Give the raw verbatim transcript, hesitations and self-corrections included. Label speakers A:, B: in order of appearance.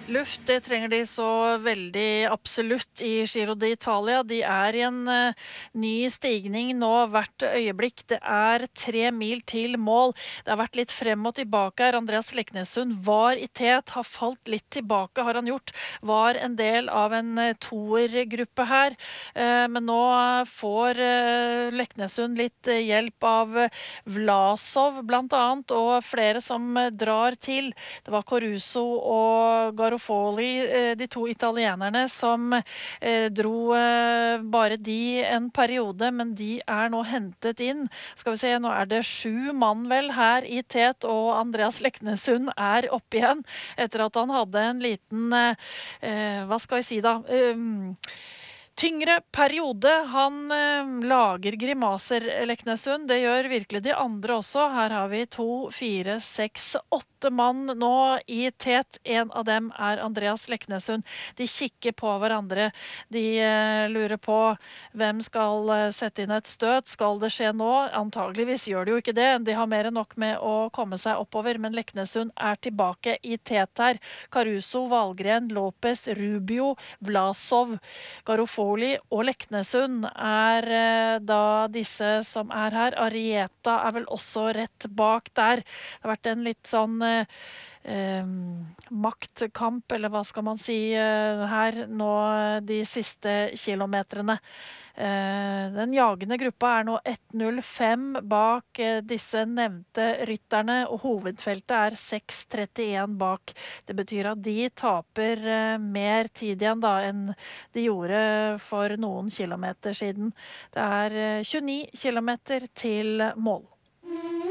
A: Luft, det trenger de så veldig absolutt i Giro d'Italia. De er i en eh, ny stigning nå hvert øyeblikk. Det er tre mil til mål. Det har vært litt frem og tilbake her. Andreas Leknessund var i tet, har falt litt tilbake, har han gjort. Var en del av en eh, toergruppe her. Eh, men nå får eh, Leknessund litt eh, hjelp av eh, Vlasov blant annet, og flere som eh, drar til. Det var Caruso og Garofoli, eh, de to italienerne som eh, dro eh, bare de en periode, men de er nå hentet inn. Skal vi se, nå er det sju mann vel her i tet, og Andreas Leknessund er oppe igjen etter at han hadde en liten, eh, eh, hva skal vi si da, um, tyngre periode. Han eh, lager grimaser, Leknessund. Det gjør virkelig de andre også. Her har vi to, fire, seks, åtte mann nå i tet. En av dem er Andreas Leknessund. De kikker på hverandre. De eh, lurer på hvem skal eh, sette inn et støt. Skal det skje nå? Antageligvis gjør det jo ikke det. De har mer enn nok med å komme seg oppover, men Leknessund er tilbake i tet her. Caruso, Valgren, Lopez, Rubio, Vlasov, Garofoli og Leknessund er eh, da disse som er her. Arieta er vel også rett bak der. Det har vært en litt sånn eh, eh, maktkamp, eller hva skal man si, eh, her nå de siste kilometrene. Eh, den jagende gruppa er nå ett null fem bak eh, disse nevnte rytterne, og hovedfeltet er seks trettien bak. Det betyr at de taper eh, mer tid igjen da enn de gjorde for noen kilometer siden. Det er eh, tjueni kilometer til mål.